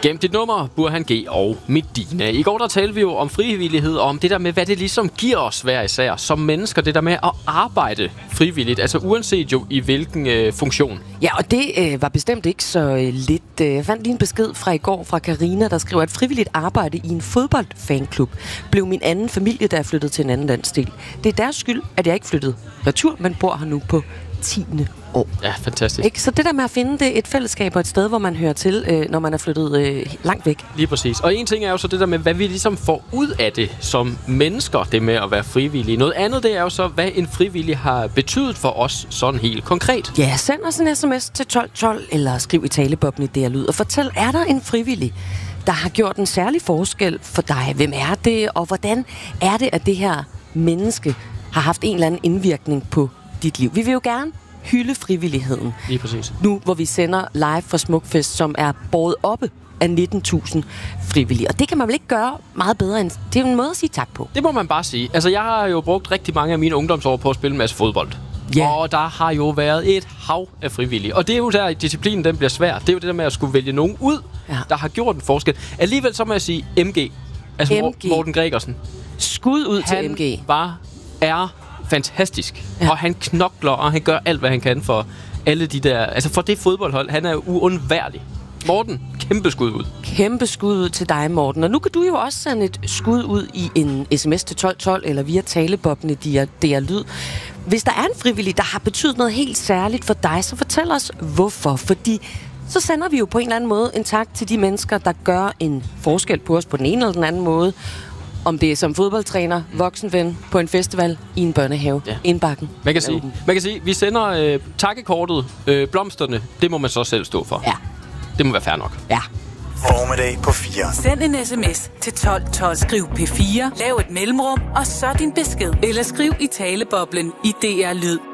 Gem dit nummer, Burhan G og Medina. I går der talte vi jo om frivillighed, og om det der med, hvad det ligesom giver os hver især som mennesker. Det der med at arbejde frivilligt, altså uanset jo i hvilken funktion. Ja, og det var bestemt ikke så lidt. Jeg fandt lige en besked fra i går fra Karina, der skriver, at frivilligt arbejde i en fodboldfanklub blev min anden familie, da jeg flyttede til en anden landsdel. Det er deres skyld, at jeg ikke flyttede retur, men bor her nu på 10. år. Ja, fantastisk. Ikke? Så det der med at finde det et fællesskab og et sted, hvor man hører til, når man er flyttet langt væk. Lige præcis. Og en ting er jo så det der med, hvad vi ligesom får ud af det som mennesker, det med at være frivillige. Noget andet, det er jo så, hvad en frivillig har betydet for os sådan helt konkret. Ja, send os en sms til 1212, eller skriv i taleboblen i DR Lyd, og fortæl, er der en frivillig, der har gjort en særlig forskel for dig? Hvem er det, og hvordan er det, at det her menneske har haft en eller anden indvirkning på dit liv? Vi vil jo gerne hylde frivilligheden. Lige præcis. Nu, hvor vi sender live fra Smukfest, som er båret oppe af 19.000 frivillige. Og det kan man vel ikke gøre meget bedre end... Det er jo en måde at sige tak på. Det må man bare sige. Altså, jeg har jo brugt rigtig mange af mine ungdomsår på at spille en masse fodbold. Yeah. Og der har jo været et hav af frivillige. Og det er jo der, disciplinen den bliver svær. Det er jo det der med at skulle vælge nogen ud, der har gjort en forskel. Alligevel så må jeg sige MG. Altså Morten Gregersen. Skud ud til MG. Han er fantastisk. Ja. Og han knokler, og han gør alt, hvad han kan for alle de der... Altså for det fodboldhold. Han er uundværlig. Morten, kæmpe skud ud. Kæmpe skud ud til dig, Morten. Og nu kan du jo også sende et skud ud i en sms til 1212, eller via talebobben i DR Lyd. Hvis der er en frivillig, der har betydet noget helt særligt for dig, så fortæl os, hvorfor. Fordi så sender vi jo på en eller anden måde en tak til de mennesker, der gør en forskel på os på den ene eller den anden måde. Om det er som fodboldtræner, voksenven, på en festival, i en børnehave, indbakken. Man kan sige, vi sender takkekortet, blomsterne, det må man så selv stå for. Ja. Det må være fair nok. Ja. Formiddag på 4. Send en sms til 1212, skriv P4, lav et mellemrum, og så din besked. Eller skriv i taleboblen i DR Lyd.